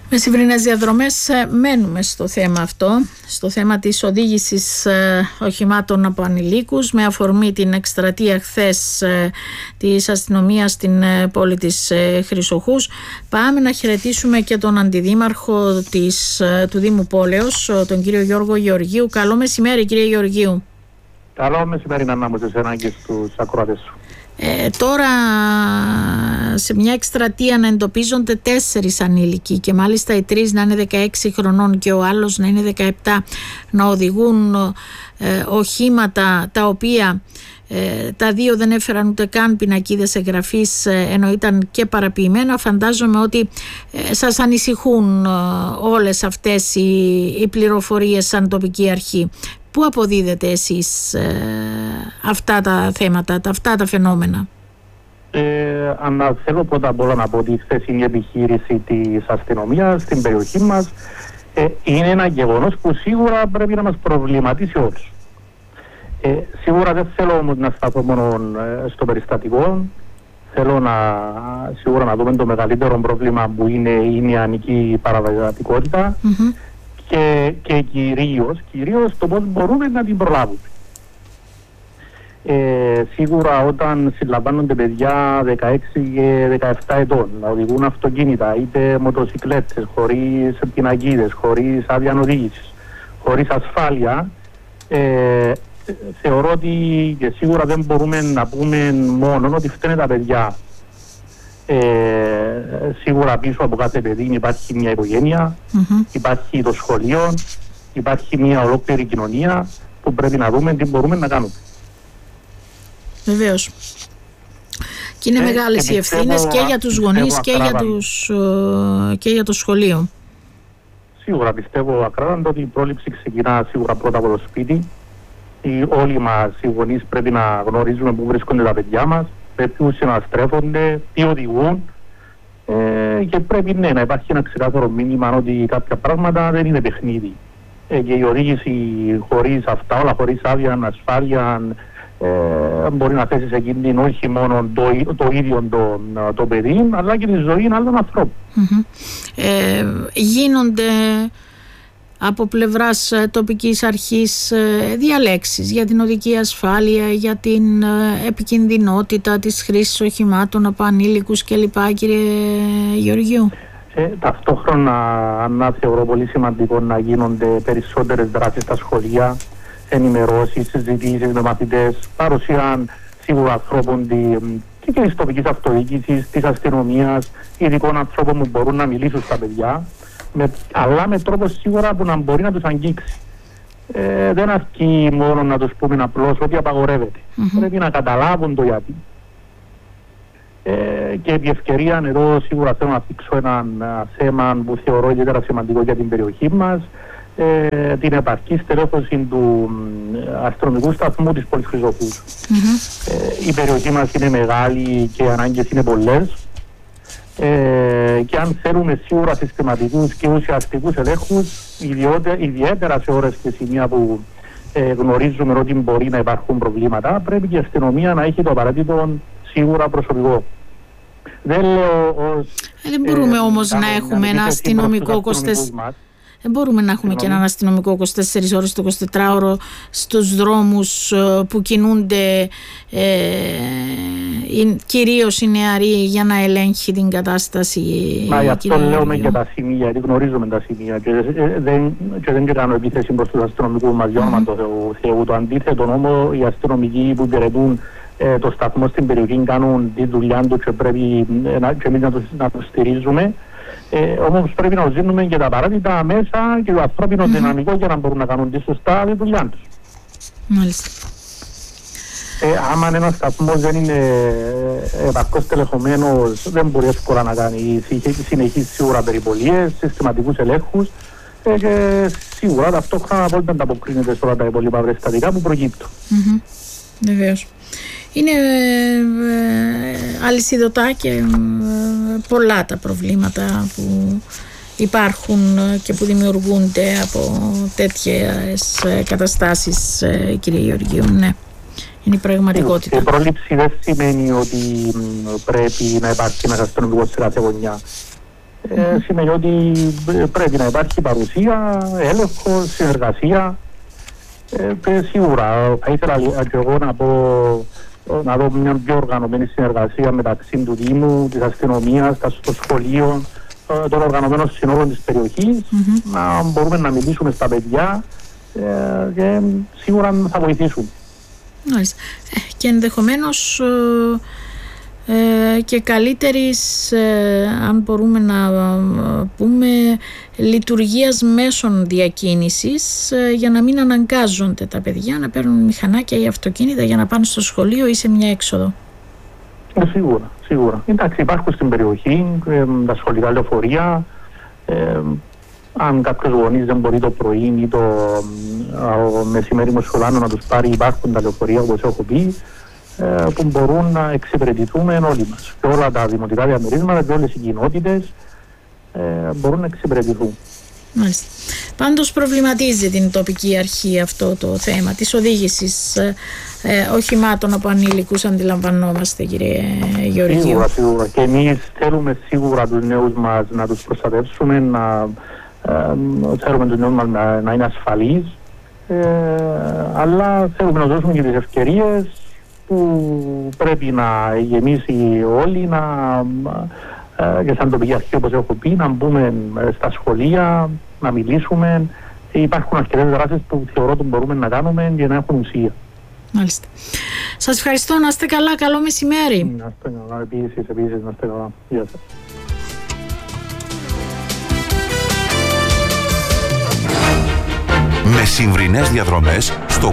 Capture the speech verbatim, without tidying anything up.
Μεσημβρινές διαδρομές, μένουμε στο θέμα αυτό, στο θέμα της οδήγησης οχημάτων από ανηλίκους, με αφορμή την εκστρατεία χθες της αστυνομίας στην πόλη της Χρυσοχούς. Πάμε να χαιρετήσουμε και τον αντιδήμαρχο της, του Δήμου Πόλεως, τον κύριο Γιώργο Γεωργίου. Καλό μεσημέρι, κύριε Γεωργίου. Καλό μεσημέρι, να μου σε εσένα και στους ακροατές σου. Ε, τώρα σε μια εκστρατεία να εντοπίζονται τέσσερις ανήλικοι και μάλιστα οι τρεις να είναι δεκαέξι χρονών και ο άλλος να είναι δεκαεπτά, να οδηγούν ε, οχήματα τα οποία ε, τα δύο δεν έφεραν ούτε καν πινακίδες εγγραφής, ε, ενώ ήταν και παραποιημένα. Φαντάζομαι ότι ε, σας ανησυχούν ε, όλες αυτές οι, οι πληροφορίες σαν τοπική αρχή. Πού αποδίδετε εσείς ε, αυτά τα θέματα, τα, αυτά τα φαινόμενα? Ε, αν θέλω πρώτα απ' όλα να πω ότι η χθεσινή επιχείρηση της αστυνομίας στην περιοχή μας ε, είναι ένα γεγονός που σίγουρα πρέπει να μας προβληματίσει όλους. Ε, σίγουρα δεν θέλω όμως να σταθώ μόνο ε, στο περιστατικό. Θέλω να, σίγουρα να δούμε το μεγαλύτερο πρόβλημα που είναι η νεανική παραβατικότητα. Mm-hmm. Και, και κυρίως, κυρίως το πώς μπορούμε να την προλάβουμε. Ε, σίγουρα όταν συλλαμβάνονται παιδιά δεκαέξι και δεκαεπτά ετών να οδηγούν αυτοκίνητα είτε μοτοσικλέτες χωρίς πινακίδες, χωρίς άδεια οδήγησης, χωρίς ασφάλεια, ε, θεωρώ ότι και σίγουρα δεν μπορούμε να πούμε μόνο ότι φταίνε τα παιδιά. Ε, σίγουρα πίσω από κάθε παιδί υπάρχει μια οικογένεια, mm-hmm. υπάρχει το σχολείο, υπάρχει μια ολόκληρη κοινωνία που πρέπει να δούμε τι μπορούμε να κάνουμε. Βεβαίως. Και είναι ε, μεγάλες οι ευθύνες και για τους γονείς και για, τους, και για το σχολείο. Σίγουρα πιστεύω ακράδαντα ότι η πρόληψη ξεκινά σίγουρα πρώτα από το σπίτι. Οι, όλοι μας οι γονείς πρέπει να γνωρίζουμε πού βρίσκονται τα παιδιά μας, με ποιους συναστρέφονται, τι οδηγούν, ε, και πρέπει ναι, να υπάρχει ένα ξεκάθαρο μήνυμα ότι κάποια πράγματα δεν είναι παιχνίδι. Ε, και η οδήγηση χωρίς αυτά, όλα χωρίς άδεια, ασφάλεια, ε, μπορεί να θέσει σε κίνδυνο όχι μόνο το, το ίδιο το, το παιδί, αλλά και τη ζωή άλλων ανθρώπων. Mm-hmm. Ε, γίνονται από πλευράς τοπικής αρχής διαλέξεις για την οδική ασφάλεια, για την επικινδυνότητα της χρήσης οχημάτων από ανήλικους κλπ. Κύριε Γεωργίου. Ε, ταυτόχρονα αν θεωρώ πολύ σημαντικό να γίνονται περισσότερες δράσεις στα σχολεία, ενημερώσεις, συζητήσεις με μαθητές, παρουσία σίγουρα ανθρώπων και της τοπικής αυτοδιοίκησης, της αστυνομίας, ειδικών ανθρώπων που μπορούν να μιλήσουν στα παιδιά. Με, αλλά με τρόπο σίγουρα που να μπορεί να τους αγγίξει. Ε, δεν αρκεί μόνο να τους πούμε απλώς ότι απαγορεύεται. Mm-hmm. Πρέπει να καταλάβουν το γιατί. Ε, και επί ευκαιρία εδώ σίγουρα θέλω να θίξω ένα θέμα που θεωρώ ιδιαίτερα σημαντικό για την περιοχή μας, ε, την επαρκή στελέχωση του ε, αστυνομικού σταθμού της πόλης Χρυσοχούς. Mm-hmm. Ε, η περιοχή μας είναι μεγάλη και οι ανάγκες είναι πολλές. Ε, και αν θέλουμε σίγουρα συστηματικούς και ουσιαστικούς ελέγχους, ιδιαίτερα σε ώρες και σημεία που ε, γνωρίζουμε ότι μπορεί να υπάρχουν προβλήματα, πρέπει και η αστυνομία να έχει το απαραίτητο σίγουρα προσωπικό. Δεν λέω ως, ε, δεν μπορούμε ε, όμως να έχουμε ένα αστυνομικό είκοσι. Δεν μπορούμε να έχουμε και έναν αστυνομικό είκοσι τέσσερις ώρες το εικοσιτετράωρο στους δρόμους που κινούνται ε, κυρίως οι νεαροί για να ελέγχει την κατάσταση. Μα γι' αυτό λέμε και τα σημεία, γιατί γνωρίζουμε τα σημεία και δεν, και δεν κάνω επίθεση προς τους αστυνομικούς μας για όνομα του Θεού. Το αντίθετο όμως οι αστυνομικοί που υπηρετούν ε, το σταθμό στην περιοχή κάνουν τη δουλειά τους και πρέπει ε, και εμείς να τους, να τους στηρίζουμε. Ε, όμως πρέπει να ζήνουμε και τα απαραίτητα μέσα και το ανθρώπινο mm-hmm. δυναμικό για να μπορούν να κάνουν τη σωστά τη δουλειά τους. Μάλιστα. Ε, άμα ένας σταθμός δεν είναι επαρκώς τελεχωμένος, δεν μπορεί εύκολα να κάνει συνεχείς σίγουρα περιπολίες, συστηματικούς ελέγχους ε, και σίγουρα ταυτόχρονα μπορεί να ανταποκρίνεται σε όλα τα υπόλοιπα περιστατικά που προκύπτουν. Mm-hmm. Βεβαίως. Είναι ε, αλυσιδωτά και ε, πολλά τα προβλήματα που υπάρχουν και που δημιουργούνται από τέτοιες καταστάσεις, ε, κύριε Γεωργίου. Ναι, είναι η πραγματικότητα. Η πρόληψη δεν σημαίνει ότι πρέπει να υπάρχει ένας αστυνομικός σε κάθε γωνιά. ε, σημαίνει ότι πρέπει να υπάρχει παρουσία, έλεγχος, συνεργασία. Ε, και σίγουρα θα ήθελα και εγώ να πω να δω μια πιο οργανωμένη συνεργασία μεταξύ του Δήμου, της αστυνομίας, στο σχολείο, των οργανωμένων συνόρων της περιοχής, mm-hmm. να μπορούμε να μιλήσουμε στα παιδιά ε, και σίγουρα θα βοηθήσουν. Μάλιστα. Και ενδεχομένως ε, και καλύτερης, ε, αν μπορούμε να πούμε, λειτουργίας μέσων διακίνησης, ε, για να μην αναγκάζονται τα παιδιά να παίρνουν μηχανάκια ή αυτοκίνητα για να πάνε στο σχολείο ή σε μια έξοδο. Ε, σίγουρα, σίγουρα. Εντάξει, υπάρχουν στην περιοχή ε, τα σχολικά λεωφορεία. Ε, αν κάποιος γονείς δεν μπορεί το πρωί ή το ε, μεσημέρι μεσολάνο να τους πάρει, υπάρχουν τα λεωφορεία, όπως έχω πει, ε, που μπορούν να εξυπηρετηθούμε όλοι μας. Και όλα τα δημοτικά διαμερίσματα και όλες οι κοινότητες ε, μπορούν να εξυπηρετηθούν. Μάλιστα. Πάντως προβληματίζει την τοπική αρχή αυτό το θέμα της οδήγησης ε, ε, οχημάτων από ανήλικους, αντιλαμβανόμαστε, κύριε Γεωργίου. Σίγουρα, σίγουρα. Και εμείς θέλουμε σίγουρα τους νέους μας να τους προστατεύσουμε, να ε, θέλουμε τους νέους μας να, να είναι ασφαλείς, ε, αλλά θέλουμε να δώσουμε και τις ευκαιρίες που πρέπει να γεμίσει όλοι, να, ε, και σαν τοπική αρχή, όπως έχω πει, να μπούμε στα σχολεία, να μιλήσουμε. Υπάρχουν αρκετές δράσεις που θεωρώ ότι μπορούμε να κάνουμε για να έχουν ουσία. Μάλιστα. Σας ευχαριστώ. Να είστε καλά. Καλό μεσημέρι. Να είστε καλά. Επίσης, επίσης, να είστε καλά. Γεια σας. Με συμβρινές διαδρομές στο